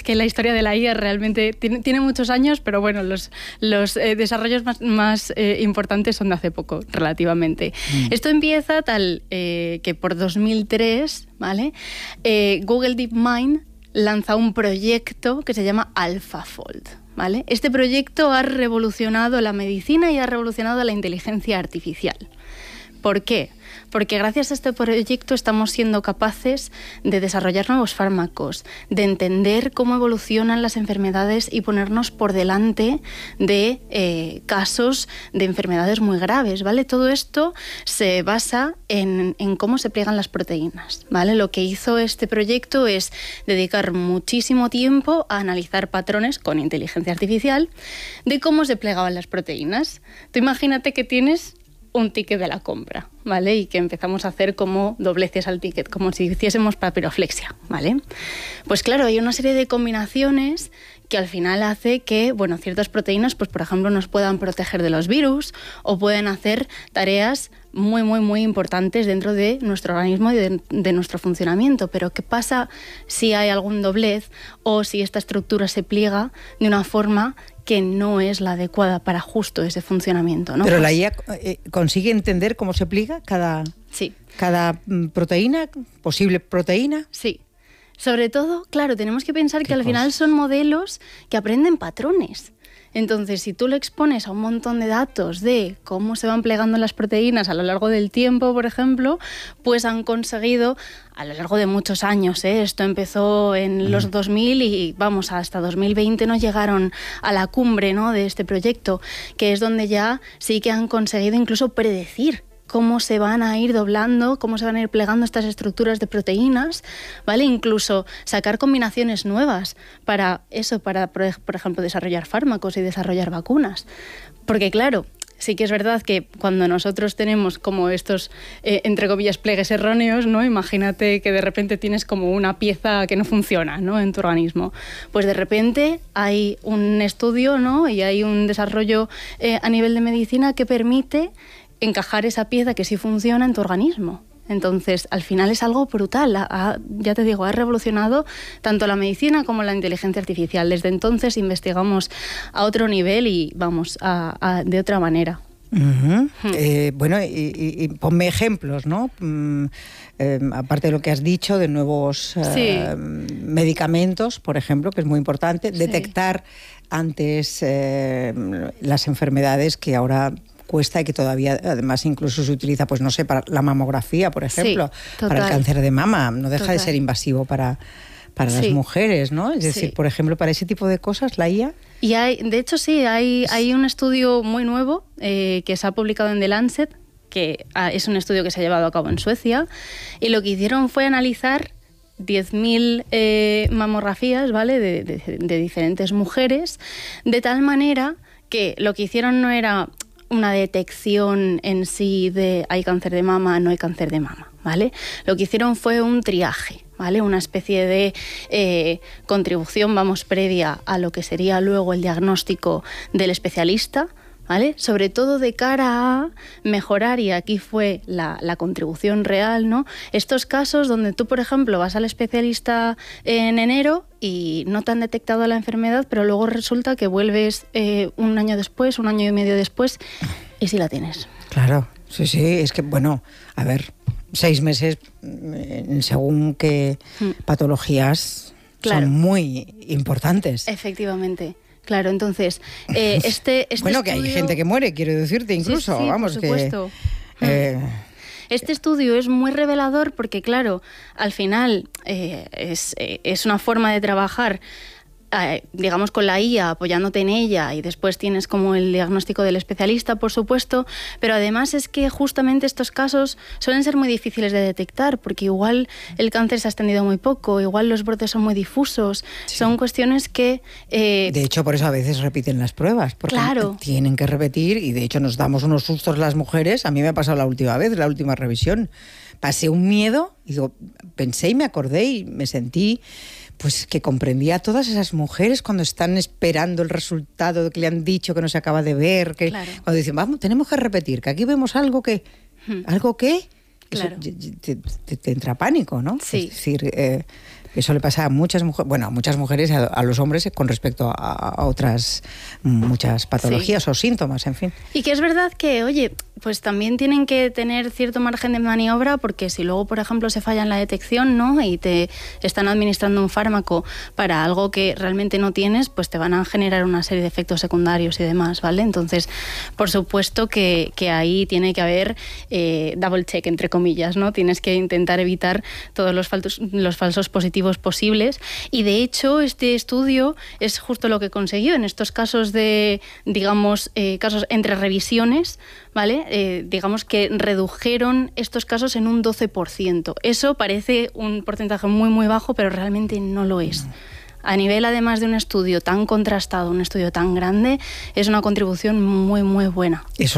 que la historia de la IA realmente tiene muchos años, pero bueno, los desarrollos más importantes son de hace poco, relativamente. Esto empieza tal que por 2003, ¿vale? Google DeepMind lanza un proyecto que se llama AlphaFold, ¿vale? Este proyecto ha revolucionado la medicina y ha revolucionado la inteligencia artificial. ¿Por qué? Porque gracias a este proyecto estamos siendo capaces de desarrollar nuevos fármacos, de entender cómo evolucionan las enfermedades y ponernos por delante de casos de enfermedades muy graves, ¿vale? Todo esto se basa en cómo se pliegan las proteínas, ¿vale? Lo que hizo este proyecto es dedicar muchísimo tiempo a analizar patrones con inteligencia artificial de cómo se plegaban las proteínas. Tú imagínate que tienes un ticket de la compra, ¿vale? Y que empezamos a hacer como dobleces al ticket, como si hiciésemos papiroflexia, ¿vale? Pues claro, hay una serie de combinaciones que al final hace que, bueno, ciertas proteínas, pues por ejemplo, nos puedan proteger de los virus o pueden hacer tareas muy, muy, muy importantes dentro de nuestro organismo y de nuestro funcionamiento. Pero ¿qué pasa si hay algún doblez o si esta estructura se pliega de una forma que no es la adecuada para justo ese funcionamiento, ¿no? Pero la IA consigue entender cómo se pliega cada proteína, posible proteína. Sí. Sobre todo, claro, tenemos que pensar que al final son modelos que aprenden patrones. Entonces, si tú le expones a un montón de datos de cómo se van plegando las proteínas a lo largo del tiempo, por ejemplo, pues han conseguido, a lo largo de muchos años, esto empezó en los 2000 y vamos, hasta 2020 no llegaron a la cumbre, ¿no?, de este proyecto, que es donde ya sí que han conseguido incluso predecir cómo se van a ir doblando, cómo se van a ir plegando estas estructuras de proteínas, ¿vale? Incluso sacar combinaciones nuevas para eso, para, por ejemplo, desarrollar fármacos y desarrollar vacunas. Porque claro, sí que es verdad que cuando nosotros tenemos como estos, entre comillas, pliegues erróneos, ¿no? Imagínate que de repente tienes como una pieza que no funciona, ¿no?, en tu organismo. Pues de repente hay un estudio, ¿no?, y hay un desarrollo a nivel de medicina que permite encajar esa pieza que sí funciona en tu organismo. Entonces, al final es algo brutal. Ya te digo, ha revolucionado tanto la medicina como la inteligencia artificial. Desde entonces investigamos a otro nivel y vamos de otra manera. Bueno, y ponme ejemplos, ¿no? Aparte de lo que has dicho de nuevos medicamentos, por ejemplo, que es muy importante, detectar antes las enfermedades que ahora cuesta y que todavía además incluso se utiliza, pues no sé, para la mamografía, por ejemplo, para el cáncer de mama. No deja de ser invasivo para las mujeres, ¿no? Es decir, por ejemplo, para ese tipo de cosas, la IA... Y de hecho hay un estudio muy nuevo que se ha publicado en The Lancet, que es un estudio que se ha llevado a cabo en Suecia, y lo que hicieron fue analizar 10.000 mamografías, ¿vale?, de diferentes mujeres, de tal manera que lo que hicieron no era una detección en sí de hay cáncer de mama, no hay cáncer de mama, ¿vale? Lo que hicieron fue un triaje, ¿vale? Una especie de contribución, vamos, previa a lo que sería luego el diagnóstico del especialista, ¿vale? Sobre todo de cara a mejorar, y aquí fue la contribución real, ¿no? Estos casos donde tú, por ejemplo, vas al especialista en enero y no te han detectado la enfermedad, pero luego resulta que vuelves un año después, un año y medio después, y sí la tienes. Claro, sí, es que, bueno, a ver, 6 meses según qué patologías son muy importantes. Efectivamente. Claro, entonces, este bueno, estudio... que hay gente que muere, quiero decirte, incluso, sí, vamos, por supuesto. Este estudio es muy revelador porque, claro, al final es una forma de trabajar, digamos, con la IA, apoyándote en ella, y después tienes como el diagnóstico del especialista, por supuesto, pero además es que justamente estos casos suelen ser muy difíciles de detectar, porque igual el cáncer se ha extendido muy poco, igual los brotes son muy difusos, son cuestiones que... De hecho, por eso a veces repiten las pruebas, porque tienen que repetir, y de hecho nos damos unos sustos las mujeres. A mí me ha pasado la última vez, la última revisión. Pasé un miedo, digo, pensé y me acordé y me sentí... pues que comprendía a todas esas mujeres cuando están esperando el resultado que le han dicho que no se acaba de ver, que cuando dicen, vamos, tenemos que repetir, que aquí vemos algo que... ¿Algo qué? Claro. Te entra pánico, ¿no? Sí. Es decir, Eso le pasa a muchas mujeres, bueno, a muchas mujeres, a los hombres con respecto a otras muchas patologías o síntomas, en fin. Y que es verdad que, oye, pues también tienen que tener cierto margen de maniobra, porque si luego, por ejemplo, se falla en la detección, ¿no?, y te están administrando un fármaco para algo que realmente no tienes, pues te van a generar una serie de efectos secundarios y demás, ¿vale? Entonces, por supuesto que ahí tiene que haber double check, entre comillas, ¿no? Tienes que intentar evitar todos los falsos positivos posibles, y de hecho este estudio es justo lo que consiguió en estos casos de, digamos, casos entre revisiones, ¿vale? Digamos que redujeron estos casos en un 12%. Eso parece un porcentaje muy, muy bajo, pero realmente no lo es. A nivel, además de un estudio tan contrastado, un estudio tan grande, es una contribución muy, muy buena. Es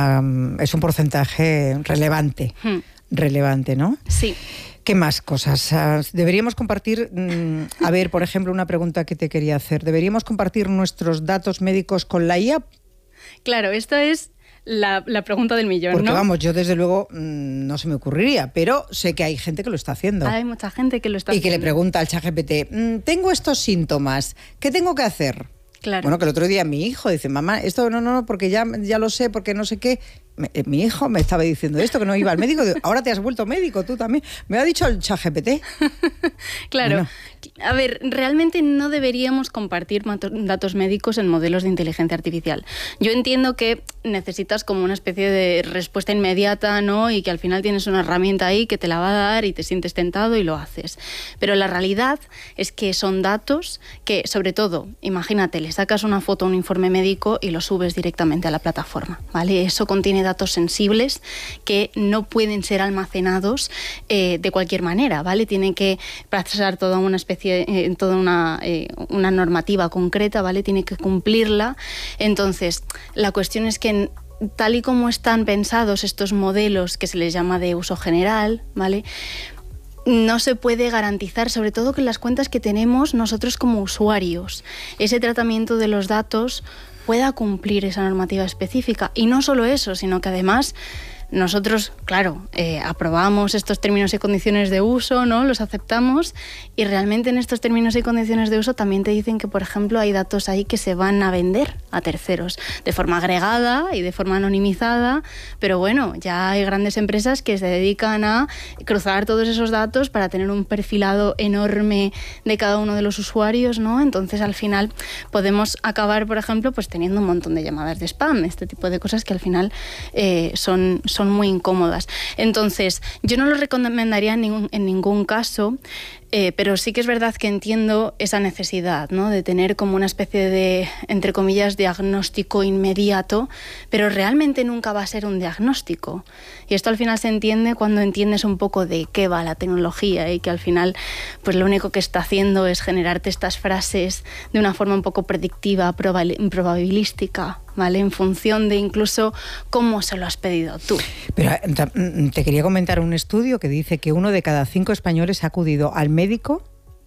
un porcentaje relevante, relevante, ¿no? Sí. ¿Qué más cosas? Deberíamos compartir, a ver, por ejemplo, una pregunta que te quería hacer. ¿Deberíamos compartir nuestros datos médicos con la IA? Claro, esto es la pregunta del millón, porque, ¿no? Vamos, yo desde luego no se me ocurriría, pero sé que hay gente que lo está haciendo. Hay mucha gente que lo está haciendo. Y que le pregunta al ChatGPT, tengo estos síntomas, ¿qué tengo que hacer? Claro. Bueno, que el otro día mi hijo dice, mamá, esto no, porque ya lo sé, porque no sé qué. Mi hijo me estaba diciendo esto, que no iba al médico. Digo, ahora te has vuelto médico, tú también. Me ha dicho el ChatGPT. Claro. Bueno. A ver, realmente no deberíamos compartir datos médicos en modelos de inteligencia artificial. Yo entiendo que necesitas como una especie de respuesta inmediata, ¿no? Y que al final tienes una herramienta ahí que te la va a dar y te sientes tentado y lo haces. Pero la realidad es que son datos que, sobre todo, imagínate, le sacas una foto a un informe médico y lo subes directamente a la plataforma, ¿vale? Eso contiene datos sensibles que no pueden ser almacenados de cualquier manera, ¿vale? Tienen que pasar toda una especie, toda una normativa concreta, ¿vale? Tiene que cumplirla. Entonces, la cuestión es que tal y como están pensados estos modelos que se les llama de uso general, ¿vale?, no se puede garantizar, sobre todo que en las cuentas que tenemos nosotros como usuarios, ese tratamiento de los datos pueda cumplir esa normativa específica. Y no solo eso, sino que además nosotros, claro, aprobamos estos términos y condiciones de uso, ¿no? Los aceptamos, y realmente en estos términos y condiciones de uso también te dicen que, por ejemplo, hay datos ahí que se van a vender a terceros de forma agregada y de forma anonimizada, pero bueno, ya hay grandes empresas que se dedican a cruzar todos esos datos para tener un perfilado enorme de cada uno de los usuarios, ¿no? Entonces, al final podemos acabar, por ejemplo, pues teniendo un montón de llamadas de spam, este tipo de cosas que al final son muy incómodas. Entonces, yo no lo recomendaría en ningún caso, pero sí que es verdad que entiendo esa necesidad, ¿no?, de tener como una especie de, entre comillas, diagnóstico inmediato, pero realmente nunca va a ser un diagnóstico. Y esto al final se entiende cuando entiendes un poco de qué va la tecnología, y que al final pues lo único que está haciendo es generarte estas frases de una forma un poco predictiva, probabilística, ¿vale?, en función de incluso cómo se lo has pedido tú. Pero te quería comentar un estudio que dice que 1 de cada 5 españoles ha acudido al médico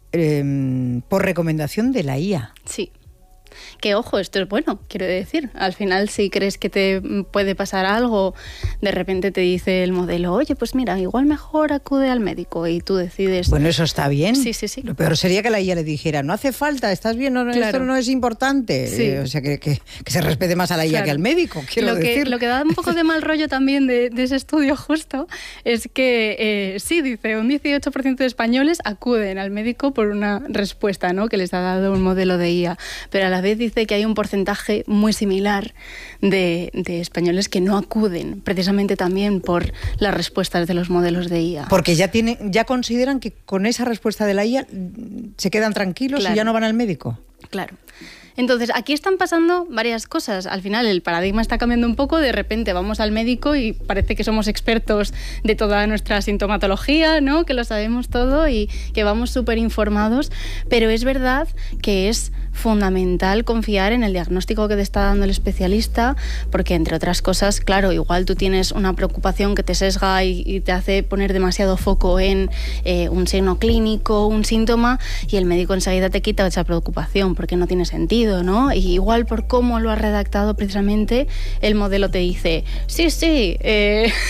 por recomendación de la IA. Sí. Que ojo, esto es bueno, quiero decir. Al final, si crees que te puede pasar algo, de repente te dice el modelo, oye, pues mira, igual mejor acude al médico, y tú decides. Bueno, eso está bien. Sí, sí, sí. Lo peor sería que la IA le dijera, no hace falta, estás bien, no, claro, esto no es importante. Sí. O sea, que se respete más a la IA, claro, que al médico, quiero decir. Lo que da un poco de mal rollo también de ese estudio justo es que, sí, dice, un 18% de españoles acuden al médico por una respuesta, ¿no?, que les ha dado un modelo de IA, pero a la vez dice que hay un porcentaje muy similar de españoles que no acuden, precisamente también por las respuestas de los modelos de IA. Porque ya consideran que con esa respuesta de la IA se quedan tranquilos, claro, y ya no van al médico. Claro. Entonces, aquí están pasando varias cosas. Al final, el paradigma está cambiando un poco. De repente vamos al médico y parece que somos expertos de toda nuestra sintomatología, ¿no?, que lo sabemos todo y que vamos súper informados. Pero es verdad que es fundamental confiar en el diagnóstico que te está dando el especialista, porque, entre otras cosas, claro, igual tú tienes una preocupación que te sesga y te hace poner demasiado foco en un signo clínico, un síntoma, y el médico enseguida te quita esa preocupación porque no tiene sentido, ¿no? Y igual por cómo lo has redactado precisamente, el modelo te dice, sí,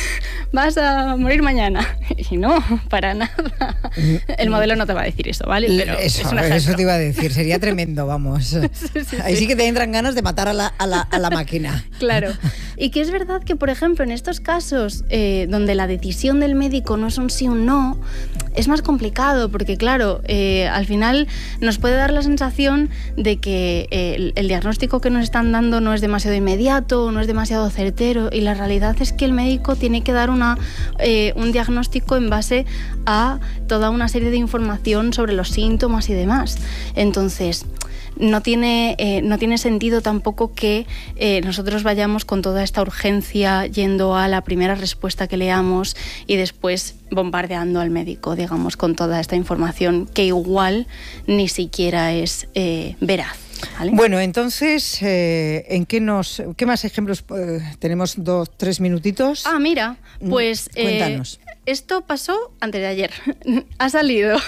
vas a morir mañana. Y no, para nada. El modelo no te va a decir eso, ¿vale? Pero eso te iba a decir, sería tremendo, vamos. Ahí sí que te entran ganas de matar a la máquina. Claro. Y que es verdad que, por ejemplo, en estos casos donde la decisión del médico no es un sí o un no, es más complicado porque, claro, al final nos puede dar la sensación de que el diagnóstico que nos están dando no es demasiado inmediato, no es demasiado certero, y la realidad es que el médico tiene que dar un diagnóstico en base a toda una serie de información sobre los síntomas y demás. Entonces, no tiene sentido tampoco que nosotros vayamos con toda esta urgencia yendo a la primera respuesta que leamos y después bombardeando al médico, digamos, con toda esta información que igual ni siquiera es veraz. ¿Vale? Bueno, entonces, ¿qué más ejemplos? Tenemos 2-3 minutitos. Ah, mira, pues cuéntanos. Esto pasó antes de ayer. Ha salido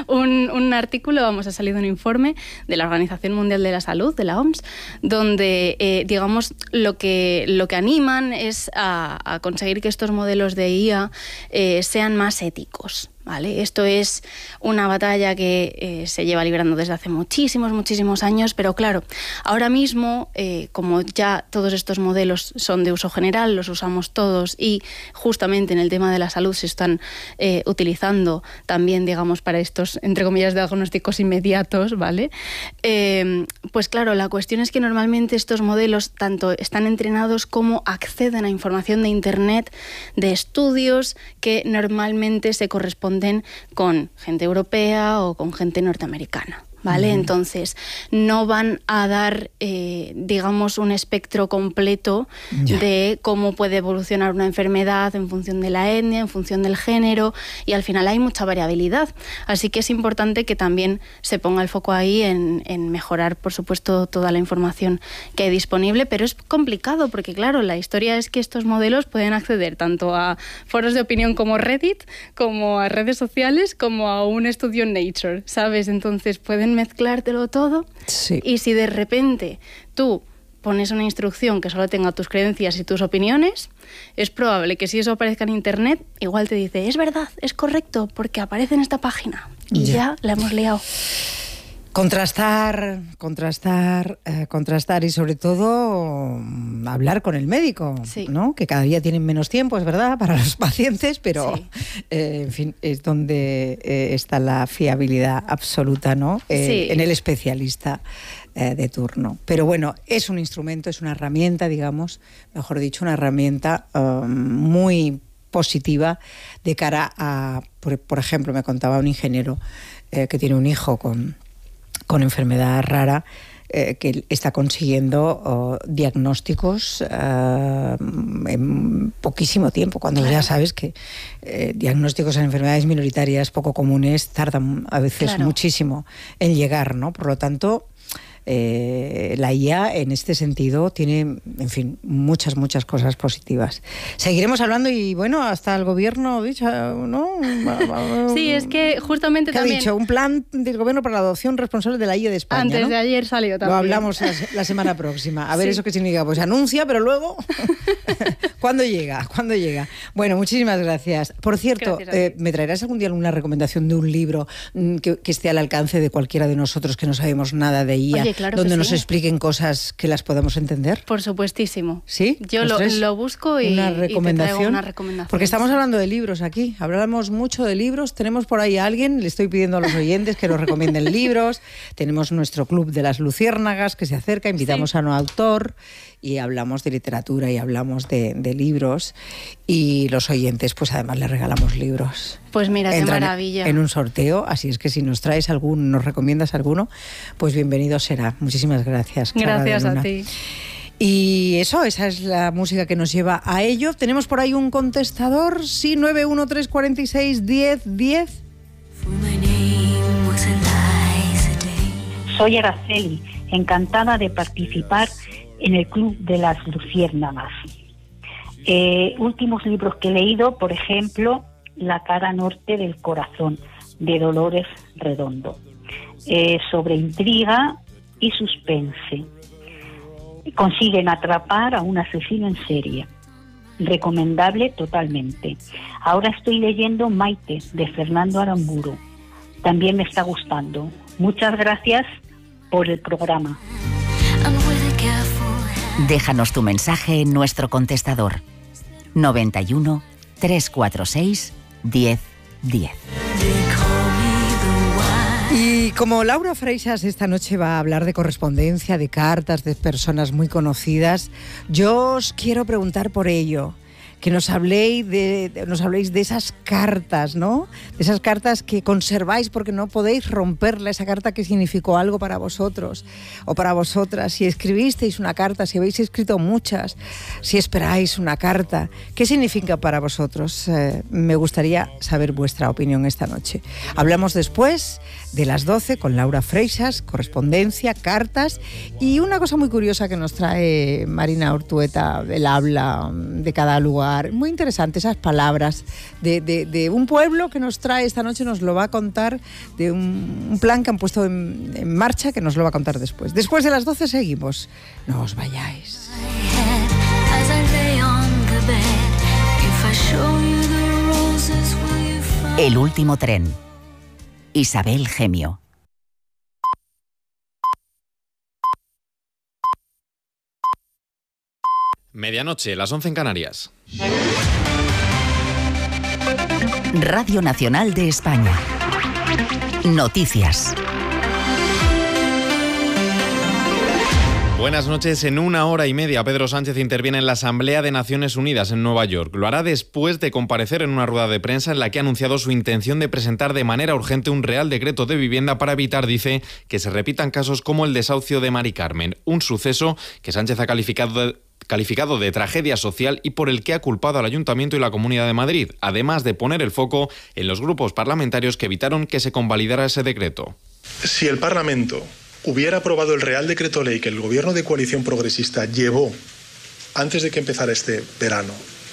un artículo, ha salido un informe de la Organización Mundial de la Salud, de la OMS, donde, digamos, lo que animan es a conseguir que estos modelos de IA sean más éticos. ¿Vale? Esto es una batalla que se lleva librando desde hace muchísimos años, pero claro, ahora mismo, como ya todos estos modelos son de uso general, los usamos todos y justamente en el tema de la salud se están utilizando también, digamos, para estos, entre comillas, diagnósticos inmediatos, ¿vale? Pues claro, la cuestión es que normalmente estos modelos tanto están entrenados como acceden a información de Internet, de estudios que normalmente se corresponden con gente europea o con gente norteamericana. ¿Vale? Entonces, no van a dar, digamos, un espectro completo de cómo puede evolucionar una enfermedad en función de la etnia, en función del género, y al final hay mucha variabilidad. Así que es importante que también se ponga el foco ahí en mejorar, por supuesto, toda la información que hay disponible, pero es complicado porque, claro, la historia es que estos modelos pueden acceder tanto a foros de opinión como Reddit, como a redes sociales, como a un estudio en Nature, ¿sabes? Entonces pueden mezclártelo todo, sí. Y si de repente tú pones una instrucción que solo tenga tus creencias y tus opiniones, es probable que si eso aparezca en Internet, igual te dice, es verdad, es correcto, porque aparece en esta página. Y ya la hemos liado. Contrastar y sobre todo hablar con el médico, sí. ¿No? Que cada día tienen menos tiempo, es verdad, para los pacientes, pero sí. En fin, es donde está la fiabilidad absoluta, ¿no? Sí. En el especialista de turno. Pero bueno, es un instrumento, es una herramienta, digamos, mejor dicho, una herramienta muy positiva de cara a, por ejemplo, me contaba un ingeniero que tiene un hijo con enfermedad rara, que está consiguiendo diagnósticos en poquísimo tiempo, cuando ya sabes que diagnósticos en enfermedades minoritarias poco comunes tardan a veces muchísimo en llegar, ¿no? Por lo tanto, la IA en este sentido tiene, en fin, muchas cosas positivas. Seguiremos hablando y bueno, hasta el gobierno, ¿no? Sí, es que justamente ¿Qué también... ha dicho? Un plan del gobierno para la adopción responsable de la IA de España, antes, ¿no? de ayer salió también. Lo hablamos la semana próxima. A ver, ¿eso qué significa? Pues anuncia, pero luego... ¿Cuándo llega? Bueno, muchísimas gracias. Por cierto, ¿me traerás algún día alguna recomendación de un libro que esté al alcance de cualquiera de nosotros que no sabemos nada de IA? Oye, claro, donde nos sí. expliquen cosas que las podamos entender. Por supuestísimo. ¿Sí? Yo lo busco y te traigo una recomendación. Porque estamos hablando de libros aquí. Hablamos mucho de libros. Tenemos por ahí a alguien, le estoy pidiendo a los oyentes que nos recomienden libros. Tenemos nuestro club de las luciérnagas que se acerca, invitamos a un autor y hablamos de literatura y hablamos de libros. Y los oyentes, pues además les regalamos libros. Pues mira, qué maravilla. En un sorteo, así es que si nos traes nos recomiendas alguno, pues bienvenido será. Muchísimas gracias. Gracias a ti. Y esa es la música que nos lleva a ello. Tenemos por ahí un contestador, sí, 913461010. Soy Araceli, encantada de participar en el Club de las Luciérnagas. Últimos libros que he leído, por ejemplo, La cara norte del corazón, de Dolores Redondo, sobre intriga y suspense. Consiguen atrapar a un asesino en serie. recomendable totalmente. Ahora estoy leyendo Maite, de Fernando Aramburu. También me está gustando. Muchas gracias por el programa. Déjanos tu mensaje en nuestro contestador 91 346 1010. Y como Laura Freixas esta noche va a hablar de correspondencia, de cartas, de personas muy conocidas, yo os quiero preguntar por ello. Que nos habléis de esas cartas, ¿no? De esas cartas que conserváis porque no podéis romperla, esa carta que significó algo para vosotros o para vosotras. Si escribisteis una carta, si habéis escrito muchas, si esperáis una carta, ¿qué significa para vosotros? Me gustaría saber vuestra opinión esta noche. Hablamos después de las 12 con Laura Freixas, correspondencia, cartas y una cosa muy curiosa que nos trae Marina Ortueta, el habla de cada lugar. Muy interesante, esas palabras de un pueblo que nos trae esta noche, nos lo va a contar, de un plan que han puesto en marcha, que nos lo va a contar después. Después de las 12 seguimos. No os vayáis. El último tren. Isabel Gemio. Medianoche, las 11 en Canarias. Radio Nacional de España. Noticias. Buenas noches. En 1 hora y media, Pedro Sánchez interviene en la Asamblea de Naciones Unidas en Nueva York. Lo hará después de comparecer en una rueda de prensa en la que ha anunciado su intención de presentar de manera urgente un Real Decreto de Vivienda para evitar, dice, que se repitan casos como el desahucio de Mari Carmen. Un suceso que Sánchez ha calificado de tragedia social y por el que ha culpado al Ayuntamiento y la Comunidad de Madrid, además de poner el foco en los grupos parlamentarios que evitaron que se convalidara ese decreto. Si el Parlamento hubiera aprobado el Real Decreto Ley que el Gobierno de coalición progresista llevó antes de que empezara este verano,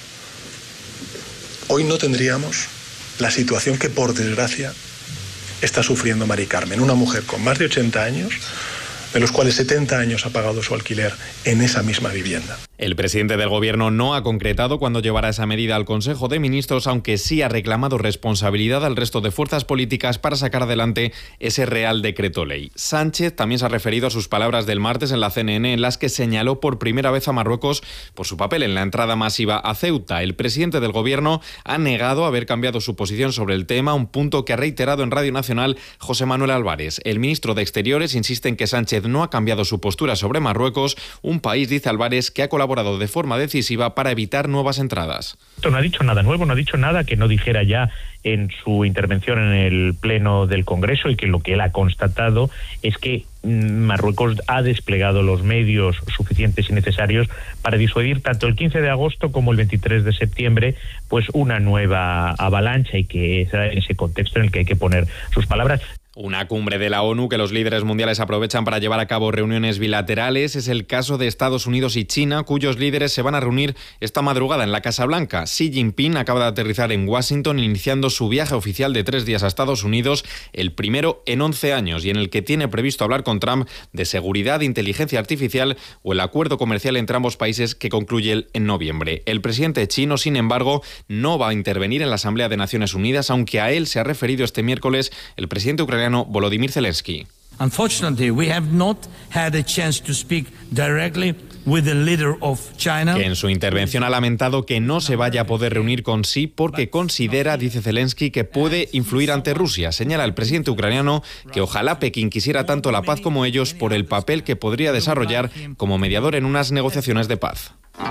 hoy no tendríamos la situación que, por desgracia, está sufriendo Mari Carmen, una mujer con más de 80 años, de los cuales 70 años ha pagado su alquiler en esa misma vivienda. El presidente del Gobierno no ha concretado cuándo llevará esa medida al Consejo de Ministros, aunque sí ha reclamado responsabilidad al resto de fuerzas políticas para sacar adelante ese Real Decreto Ley. Sánchez también se ha referido a sus palabras del martes en la CNN, en las que señaló por primera vez a Marruecos por su papel en la entrada masiva a Ceuta. El presidente del Gobierno ha negado haber cambiado su posición sobre el tema, un punto que ha reiterado en Radio Nacional José Manuel Álvarez. El ministro de Exteriores insiste en que Sánchez no ha cambiado su postura sobre Marruecos, un país, dice Álvarez, que ha colaborado de forma decisiva para evitar nuevas entradas. No ha dicho nada nuevo, no ha dicho nada que no dijera ya en su intervención en el Pleno del Congreso, y que lo que él ha constatado es que Marruecos ha desplegado los medios suficientes y necesarios para disuadir tanto el 15 de agosto como el 23 de septiembre pues una nueva avalancha, y que es en ese contexto en el que hay que poner sus palabras. Una cumbre de la ONU que los líderes mundiales aprovechan para llevar a cabo reuniones bilaterales. Es el caso de Estados Unidos y China, cuyos líderes se van a reunir esta madrugada en la Casa Blanca. Xi Jinping acaba de aterrizar en Washington, iniciando su viaje oficial de 3 días a Estados Unidos, el primero en 11 años, y en el que tiene previsto hablar con Trump de seguridad, inteligencia artificial o el acuerdo comercial entre ambos países que concluye en noviembre. El presidente chino, sin embargo, no va a intervenir en la Asamblea de Naciones Unidas, aunque a él se ha referido este miércoles el presidente ucraniano Volodymyr Zelensky. Unfortunately, we have not had a chance to speak directly with the leader of China. Que en su intervención ha lamentado que no se vaya a poder reunir con Xi porque considera, dice Zelensky, que puede influir ante Rusia. Señala el presidente ucraniano que ojalá Pekín quisiera tanto la paz como ellos por el papel que podría desarrollar como mediador en unas negociaciones de paz.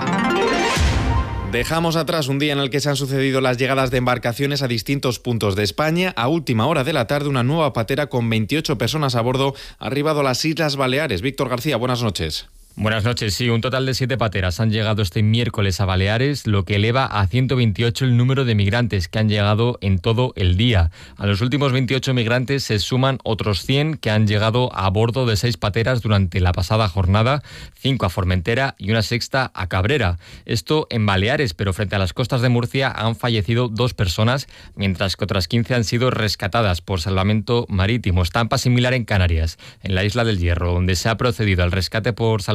Dejamos atrás un día en el que se han sucedido las llegadas de embarcaciones a distintos puntos de España. A última hora de la tarde, una nueva patera con 28 personas a bordo ha arribado a las Islas Baleares. Víctor García, buenas noches. Buenas noches. Sí, un total de 7 pateras han llegado este miércoles a Baleares, lo que eleva a 128 el número de migrantes que han llegado en todo el día. A los últimos 28 migrantes se suman otros 100 que han llegado a bordo de 6 pateras durante la pasada jornada, 5 a Formentera y una sexta a Cabrera. Esto en Baleares, pero frente a las costas de Murcia han fallecido 2 personas, mientras que otras 15 han sido rescatadas por salvamento marítimo. Estampa similar en Canarias, en la Isla del Hierro, donde se ha procedido al rescate por salvamento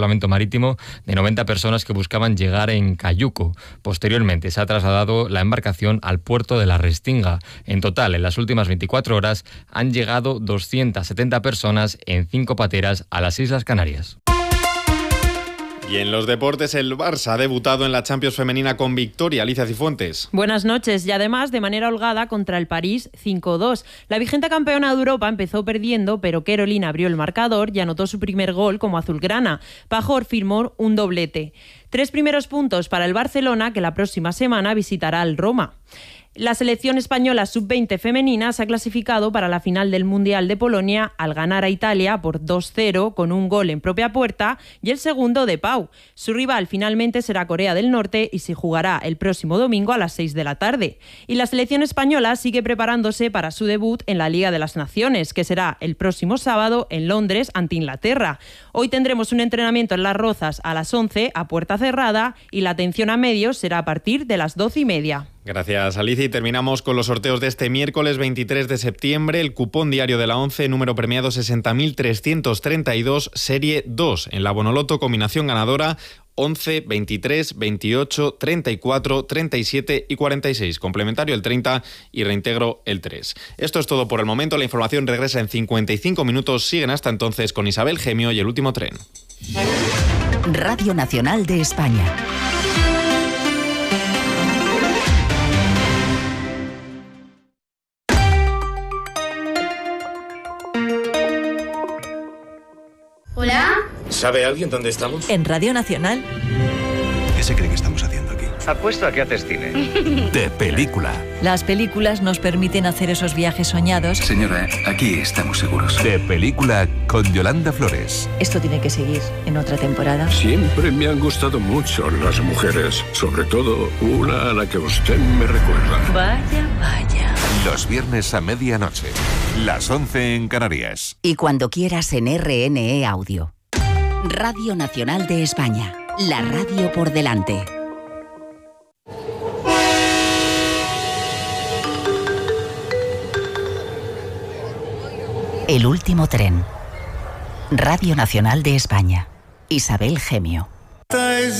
salvamento marítimo de 90 personas que buscaban llegar en Cayuco. Posteriormente se ha trasladado la embarcación al puerto de La Restinga. En total, en las últimas 24 horas han llegado 270 personas en 5 pateras a las Islas Canarias. Y en los deportes, el Barça ha debutado en la Champions femenina con victoria. Alicia Cifuentes. Buenas noches. Y además, de manera holgada contra el París 5-2. La vigente campeona de Europa empezó perdiendo, pero Caroline abrió el marcador y anotó su primer gol como azulgrana. Pajor firmó un doblete. 3 primeros puntos para el Barcelona, que la próxima semana visitará al Roma. La selección española sub-20 femenina se ha clasificado para la final del Mundial de Polonia al ganar a Italia por 2-0 con un gol en propia puerta y el segundo de Pau. Su rival finalmente será Corea del Norte y se jugará el próximo domingo a las 6 de la tarde. Y la selección española sigue preparándose para su debut en la Liga de las Naciones, que será el próximo sábado en Londres ante Inglaterra. Hoy tendremos un entrenamiento en Las Rozas a las 11 a puerta cerrada y la atención a medios será a partir de las 12:30. Gracias, Alicia. Y terminamos con los sorteos de este miércoles 23 de septiembre. El cupón diario de la 11, número premiado 60.332, serie 2. En la Bonoloto, combinación ganadora 11, 23, 28, 34, 37 y 46. Complementario el 30 y reintegro el 3. Esto es todo por el momento. La información regresa en 55 minutos. Siguen hasta entonces con Isabel Gemio y El Último Tren. Radio Nacional de España. ¿Hola? ¿Sabe alguien dónde estamos? En Radio Nacional. ¿Qué se cree que estamos haciendo aquí? Apuesto a que haces cine. De película. Las películas nos permiten hacer esos viajes soñados. Señora, aquí estamos seguros. De película con Yolanda Flores. Esto tiene que seguir en otra temporada. Siempre me han gustado mucho las mujeres. Sobre todo una a la que usted me recuerda. Vaya, vaya. Los viernes a medianoche. Las 11 en Canarias. Y cuando quieras en RNE Audio. Radio Nacional de España. La radio por delante. El último tren. Radio Nacional de España. Isabel Gemio.